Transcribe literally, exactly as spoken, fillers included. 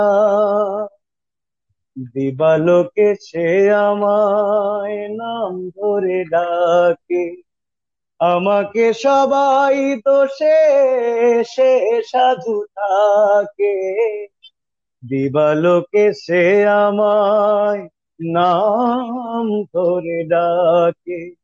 দিবালোকে সে আমায় নাম ধরে ডাকে, আমাকে সবাই তো সে সে সাধু থাকে। দিবালোকে সে আমায় নাম ধরে ডাকে।